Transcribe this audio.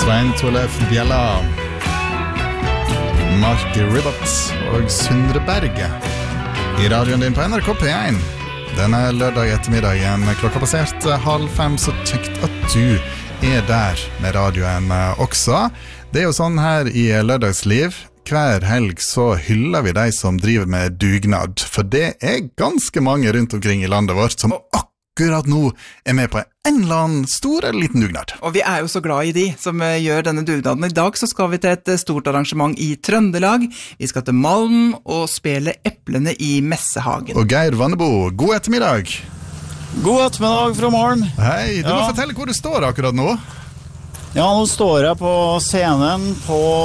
Svein Torleif Bjella, Mark Ribot og Sundre Berge I radioen din på NRK P1. Denne lørdag ettermiddagen klokka passert 4:30, så kjekt at du der med radioen også. Det jo sånn her I lørdagsliv. Hver helg så hyller vi de som driver med dugnad, for det ganske mange rundt omkring I landet vårt som akkurat nå med på en eller annen stor eller liten dugnad. Og vi jo så glad I de som gjør denne dugnaden. I dag så skal vi til et stort arrangement I Trøndelag. Vi skal til Malm og spille Eplene I Messehagen. Og Geir Vannebo, god ettermiddag. God ettermiddag fra Malm. Hei, du må fortelle hvor du står akkurat nå. Ja, nå står jeg på scenen på